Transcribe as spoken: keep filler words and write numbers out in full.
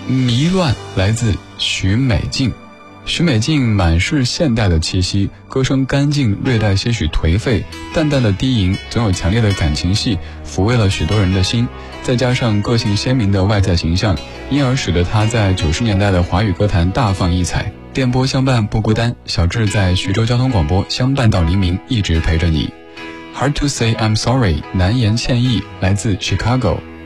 迷乱来自许美静。许美静满是现代的气息，歌声干净，略带些许颓废，淡淡的低吟，总有强烈的感情戏，抚慰了许多人的心。再加上个性鲜明的外在形象，因而使得她在九十年代的华语歌坛大放异彩。电波相伴不孤单，小智在徐州交通广播相伴到黎明，一直陪着你。Hard to say I'm sorry， 难言歉意，来自 Chicago。